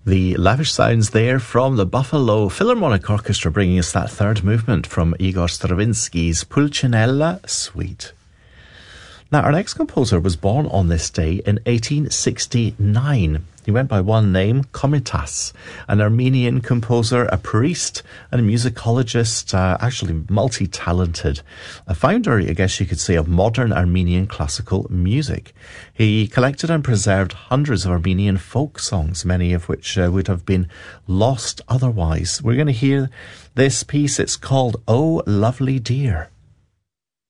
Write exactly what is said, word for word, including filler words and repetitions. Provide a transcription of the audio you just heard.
The lavish sounds there from the Buffalo Philharmonic Orchestra, bringing us that third movement from Igor Stravinsky's Pulcinella Suite. Now, our next composer was born on this day in eighteen sixty-nine. He went by one name, Komitas, an Armenian composer, a priest, and a musicologist, uh, actually multi-talented. A founder, I guess you could say, of modern Armenian classical music. He collected and preserved hundreds of Armenian folk songs, many of which uh, would have been lost otherwise. We're going to hear this piece. It's called "Oh Lovely Dear."